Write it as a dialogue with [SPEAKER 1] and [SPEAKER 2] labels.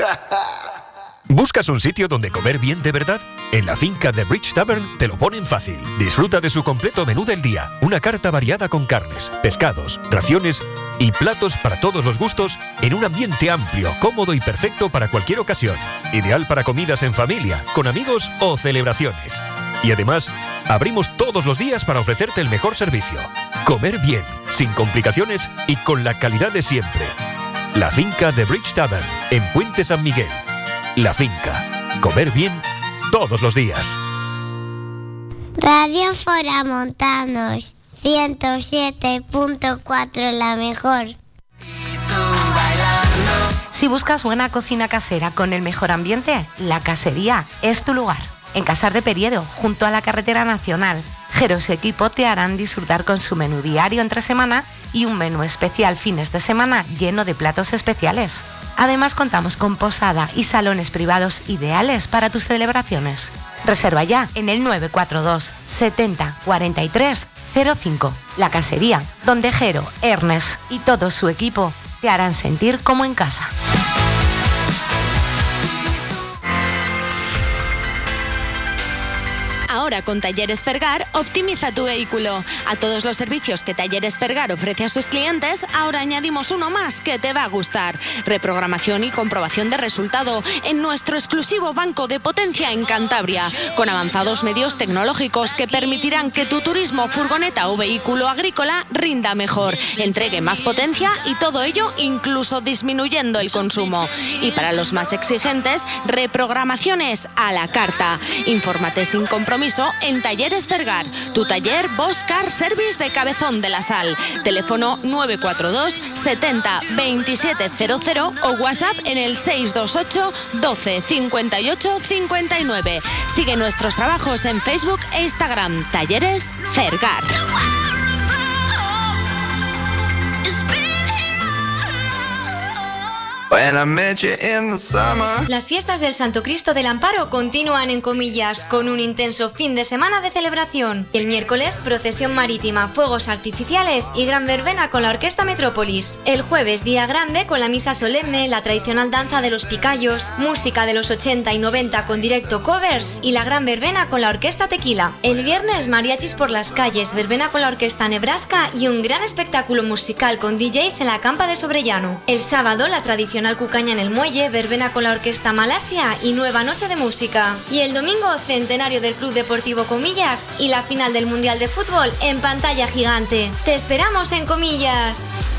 [SPEAKER 1] ¿Buscas un sitio donde comer bien de verdad? En la finca de Bridge Tavern te lo ponen fácil. Disfruta de su completo menú del día. Una carta variada con carnes, pescados, raciones y platos para todos los gustos en un ambiente amplio, cómodo y perfecto para cualquier ocasión. Ideal para comidas en familia, con amigos o celebraciones. Y además, abrimos todos los días para ofrecerte el mejor servicio. Comer bien, sin complicaciones y con la calidad de siempre. La finca de Bridge Tavern, en Puente San Miguel. La finca. Comer bien todos los días.
[SPEAKER 2] Radio Foramontanos 107.4, la mejor.
[SPEAKER 3] Si buscas buena cocina casera con el mejor ambiente, La Casería es tu lugar. En Casar de Periedo, junto a la carretera nacional, Jero y su equipo te harán disfrutar con su menú diario entre semana y un menú especial fines de semana lleno de platos especiales. Además, contamos con posada y salones privados ideales para tus celebraciones. Reserva ya en el 942 70 43 05. La Casería, donde Jero, Ernest y todo su equipo te harán sentir como en casa.
[SPEAKER 4] Ahora con Talleres Fergar, optimiza tu vehículo. A todos los servicios que Talleres Fergar ofrece a sus clientes, ahora añadimos uno más que te va a gustar. Reprogramación y comprobación de resultado en nuestro exclusivo banco de potencia en Cantabria, con avanzados medios tecnológicos que permitirán que tu turismo, furgoneta o vehículo agrícola rinda mejor, entregue más potencia y todo ello incluso disminuyendo el consumo. Y para los más exigentes, reprogramaciones a la carta. Infórmate sin compromiso en Talleres Fergar, tu taller Bosch Car Service de Cabezón de la Sal. Teléfono 942 70 2700 o WhatsApp en el 628 12 58 59. Sigue nuestros trabajos en Facebook e Instagram. Talleres Fergar.
[SPEAKER 5] Las fiestas del Santo Cristo del Amparo continúan en Comillas con un intenso fin de semana de celebración. El miércoles, procesión marítima, fuegos artificiales y gran verbena con la Orquesta Metrópolis. El jueves, día grande con la misa solemne, la tradicional danza de los picayos, música de los 80 y 90 con directo covers y la gran verbena con la Orquesta Tequila. El viernes, mariachis por las calles, verbena con la Orquesta Nebraska y un gran espectáculo musical con DJs en la Campa de Sobrellano. El sábado, la tradicional cucaña en el muelle, verbena con la Orquesta Malasia y nueva noche de música. Y el domingo, centenario del Club Deportivo Comillas y la final del Mundial de Fútbol en pantalla gigante. ¡Te esperamos en Comillas!